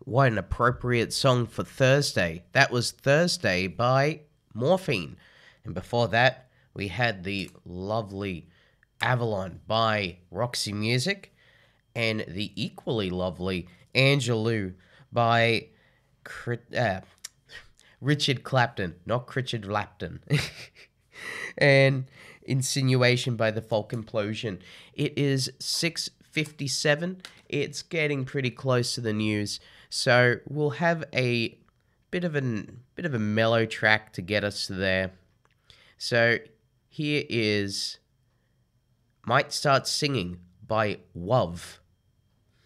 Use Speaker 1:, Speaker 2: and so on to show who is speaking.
Speaker 1: What an appropriate song for Thursday. That was Thursday by Morphine. And before that, we had the lovely Avalon by Roxy Music and the equally lovely Angelou by Richard Clapton, not Richard Lapton. And Insinuation by the Folk Implosion. It is 6:57. It's getting pretty close to the news. So we'll have a bit of a mellow track to get us there. So here is Might Start Singing by WOV.